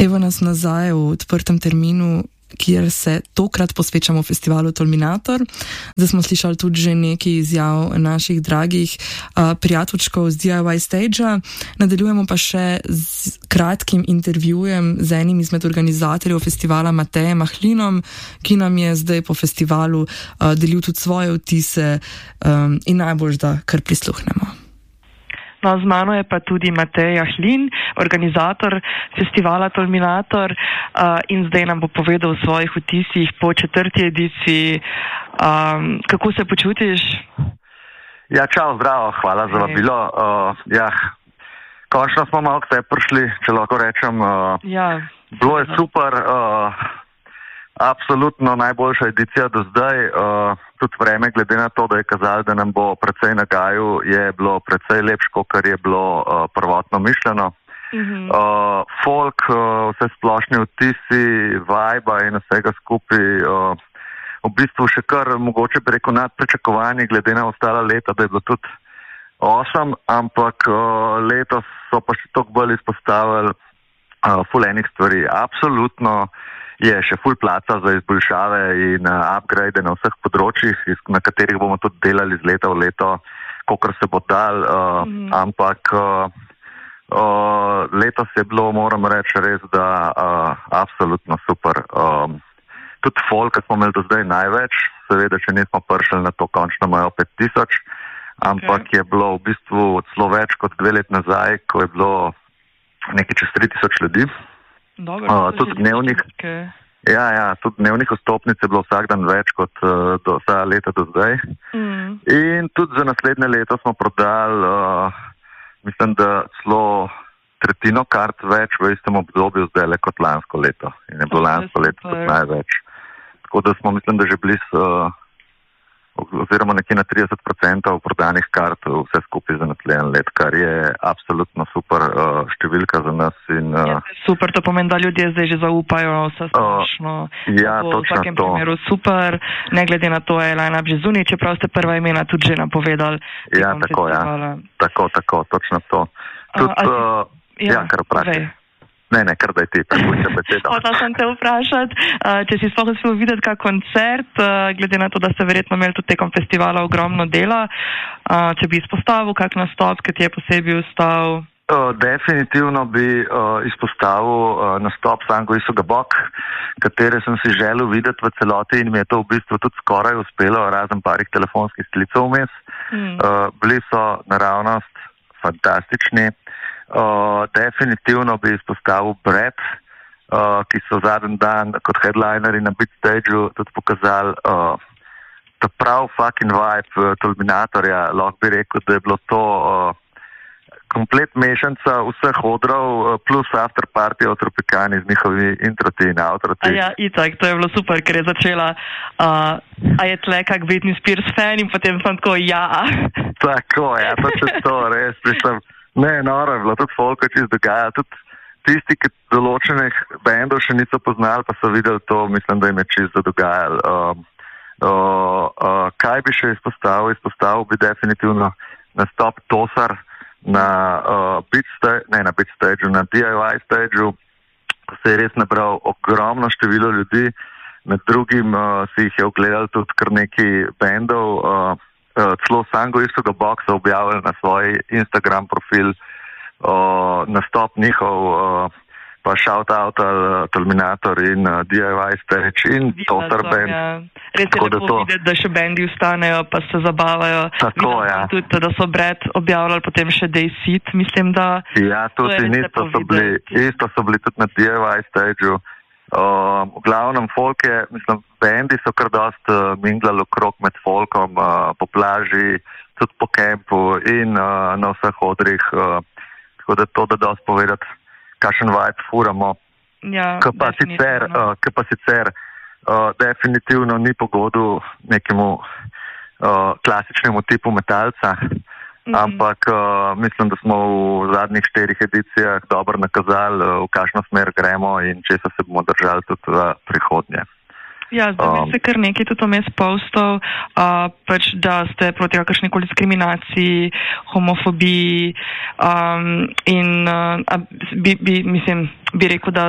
Evo nas nazaj v odprtem terminu, kjer se tokrat posvečamo festivalu Tolminator. Zdaj smo slišali tudi že nekaj izjav naših dragih prijateljčkov z DIY Stage-a. Nadaljujemo pa še z kratkim intervjujem z enim izmed organizatorjev festivala Matejem Ahlinom, ki nam je zdaj po festivalu delil tudi svoje vtise in najbolj, da kar prisluhnemo. No, z mano je pa tudi Matej Ahlin, organizator festivala Tolminator in zdaj nam bo povedal o svojih vtisih po 4. ediciji. Kako se počutiš? Ja, čau, zdravo, hvala za vabilo. Končno smo malo k sebi prišli, če lahko rečem. Bilo je super, absolutno najboljša edicija do zdaj. Tudi vreme, glede na to, da je kazalo, da nam bo precej nagajal, je bilo precej lepše, kot je bilo prvotno mišljeno. Folk, vse splošni vtisi, vibe in vsega skupaj, v bistvu še kar mogoče bi rekel nad pričakovanje, glede na ostala leta, da je bilo tudi awesome, ampak letos so pa še toliko bolj izpostavili ful enih stvari. Absolutno je še ful placa za izboljšave in upgrade na vseh področjih, na katerih bomo tudi delali z leta v leto, kolikor se bo dal, ampak letos je bilo, moram reči, res, da absolutno super. Tudi folk, ki smo imeli do zdaj največ, seveda, če nismo prišli na to končno mejo 5000, ampak je bilo v bistvu celo več kot 2 leti nazaj, ko je bilo nekaj čez 3000 ljudi. Tudi dnevnih tudi dnevnih vstopnic je bilo vsak dan več kot vsa leta do zdaj. In tudi za naslednje leto smo prodali mislim, da celo tretjino kart več v istem obdobju zdaj kot lansko leto. In je bilo lansko leto tudi največ. Tako da smo, mislim, da že blizu oziroma nekje na 30% prodanih kart vse skupaj za naslednje let, kar je absolutno super številka za nas. Super, to pomeni, da ljudje zdaj že zaupajo vse splošno. V vsakem primeru super, ne glede na to, je line-up že zunaj, čeprav ste prva imena tudi že napovedali. Tako, točno to. Kar vprašaj. Ne, kar daj ti, tako se besedo. Hotela sem te vprašati, če si sploh uspel videti kak koncert, glede na to, da ste verjetno imeli tudi tekom festivala ogromno dela, če bi izpostavil kak nastop, ki ti je posebej ostal? Definitivno bi izpostavil nastop Sango Isuga Bok, katere sem si želel videti v celoti in mi je to v bistvu tudi skoraj uspelo, razen parih telefonskih sklicev vmes. Bili so naravnost fantastični. Definitivno bi izpostavil Brad, ki so zadnji dan kot headlineri na Beat Stageu tudi pokazali ta prav fucking vibe Tolminatorja. Lahko bi rekel, da je bilo to komplet mešanca vseh odrov plus after party od Tropicani z njihovi introti in outroti. Itak, to je bilo super, ker je začela a je tle kak Britney Spears fan in potem sem tako, Tako, to res, noro je bilo, tudi folk, ki se dogaja, tudi tisti, ki določenih bendov še niso poznali, pa so videli to, mislim, da jim je čisto dogajalo. Kaj bi še izpostavil? Izpostavil bi definitivno nastop Tosar na Beat Stageu, na DIY Stageu, ko se je res nabral ogromno število ljudi, med drugim si jih je ogledal tudi kar nekaj bendov, celo Sango Isuga Bok so objavili na svoj Instagram profil nastop njihov, pa shout-out Tolminator in DIY Stage in Tosar band. Res je lepo videti, da še bendi ustanejo, pa se zabavajo. Tako, Tudi, da so Brad objavljali potem še Day Sit, mislim, da... Isto so bili tudi na DIY Stageu. V glavnem folk je, mislim, bendi so kar dost minglali okrog med folkom, po plaži, tudi po kempu in na vseh odrih, tako da to da dost povedati, kakšen vibe furamo. Ki pa sicer definitivno ni pogodu nekemu klasičnemu tipu metalca, ampak mislim, da smo v zadnjih 4 edicijah dobro nakazali, v kakšno smer gremo in česa se bomo držali tudi v prihodnje. Zdaj se kar nekaj tudi vmes postov, da ste proti kakršnikoli diskriminaciji, homofobiji in bi rekel, da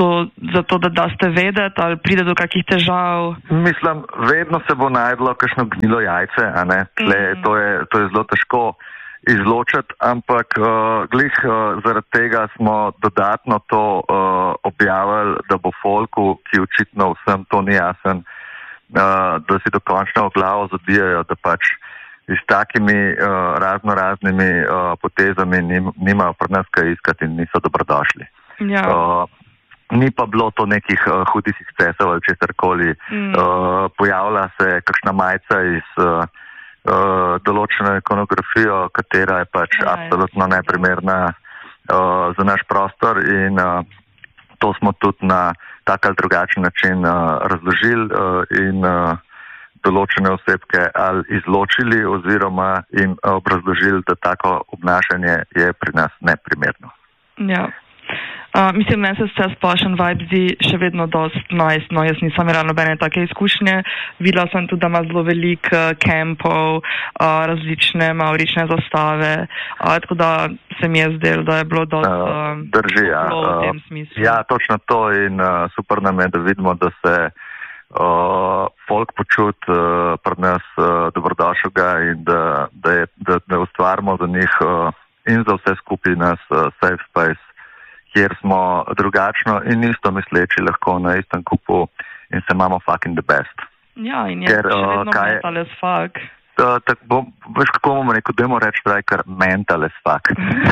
to, zato da daste vedeti, ali pride do kakih težav? Mislim, vedno se bo najdlo kakšno gnilo jajce, a ne? To je zelo težko izločiti, ampak zaradi tega smo dodatno to objavili, da bo folku, ki očitno vsem to ni jasen, da si dokončno v glavo zabijajo, da pač s takimi raznimi potezami nimajo pri nas kaj iskati in niso dobrodošli. Ja. Ni pa bilo to nekih hudih ekscesov ali česarkoli. Pojavlja se kakšna majica iz določeno ikonografijo, katera je pač absolutno neprimerna za naš prostor in to smo tudi na tak ali drugačen način razložili in določene osebke ali izločili oziroma jim obrazložili, da tako obnašanje je pri nas neprimerno. Ja. Mislim, meni se vse splošen vibe zdi še vedno dost nice, no jaz nisem imela nobene take izkušnje. Videla sem tudi, da ima zelo veliko kempov, različne maurične zastave, tako da se mi je zdelo, da je bilo dost drži, v tem smislu. Ja, točno to in super nam je, da vidimo, da se folk počuti pri nas dobrodošlega in da ustvarimo za njih in za vse skupaj nas safe space, kjer smo drugačno in isto misleči lahko na istem kupu in se imamo fucking the best. Ja, in je še vedno mental as fuck. Veš, kako bomo rekel, dajmo reči kar mental as fuck.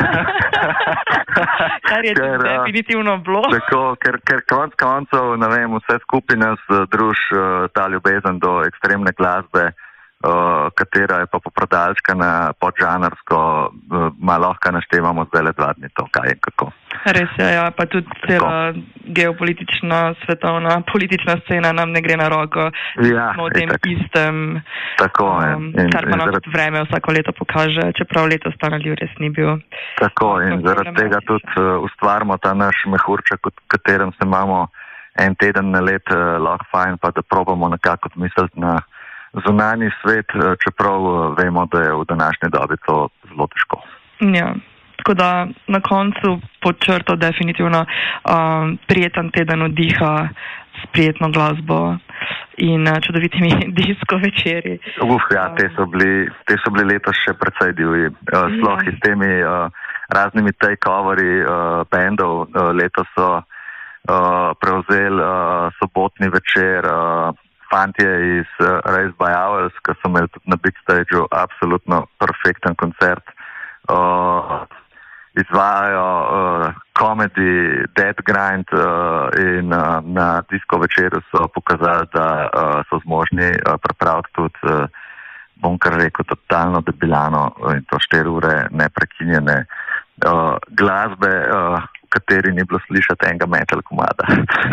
Kar je definitivno bilo. Tako, ker konc koncev, ne vem, vse skupaj nas druž ta ljubezen do ekstremne glasbe, katera je pa popradalčkana, podžanrsko, malo lahko naštevamo zdaj le 2 dni to, kaj in kako. Res je, ja, pa tudi cela geopolitična, svetovna, politična scena nam ne gre na roko. Ja, smo v tem istem, tako, kar pa nam tudi vreme vsako leto pokaže, čeprav letos ta naliv res ni bil. Tako, in zaradi tega tudi ustvarimo ta naš mehurček, v katerem se imamo en teden na let lahko fajn, pa da probamo nekako misliti na zunanji svet, čeprav vemo, da je v današnji dobi to zelo težko. Ja, tako da na koncu pod črto definitivno prijeten teden oddiha s prijetno glasbo in čudovitimi disko večeri. Ja, te so bili letos še precej divji. Sploh s temi raznimi takeoveri bandov. Letos so prevzeli sobotni večer fantje iz Raised by Owls, ki so imeli tudi na Big Stageu absolutno perfekten koncert. Izvajajo comedy, dead grind in na disko večeru so pokazali, da so zmožni pripraviti tudi, bom kar rekel, totalno debilano in to 4 ure neprekinjene glasbe, v kateri ni bilo slišati enega metal komada.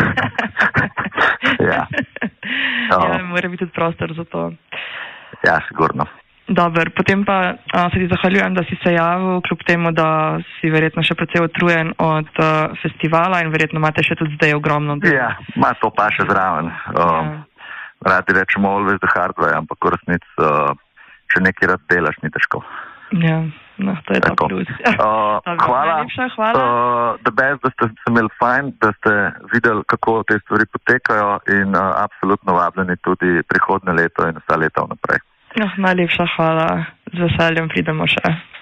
Ja. Ja, mora biti tudi prostor za to. Ja, sigurno. Dobar, potem pa se ti zahvaljujem, da si se javil, kljub temu, da si verjetno še precej utrujen od festivala in verjetno imate še tudi zdaj ogromno dela. Ja, ima to pa še zraven. Radi rečemo always the hard way, ampak v resnici, če nekaj rad delaš, ni težko. Ja, no, to je ta plus. Hvala. The best, da ste se imeli fajn, da ste videli, kako te stvari potekajo in absolutno vabljeni tudi prihodnje leto in vsa leta vnaprej. Najlepša hvala, z veseljem pridemo še.